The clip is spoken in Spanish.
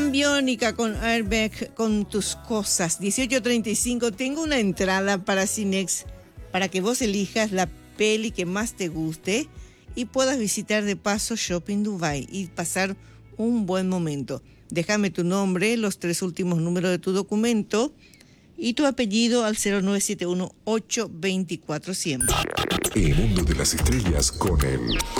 Ambiónica con Airbag con tus cosas. 18:35. Tengo una entrada para Cinex para que vos elijas la peli que más te guste y puedas visitar de paso Shopping Dubai y pasar un buen momento. Déjame tu nombre, los 3 últimos números de tu documento y tu apellido al 0971-824-100. El mundo de las estrellas con